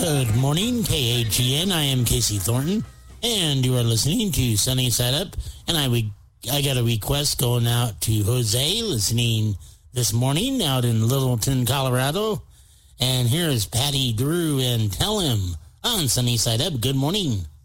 Good morning, KHEN. I am Casey Thornton, and you are listening to Sunny Side Up. And I got a request going out to Jose, listening this morning out in Littleton, Colorado. And here is Patty Drew and Tell Him on Sunny Side Up. Good morning.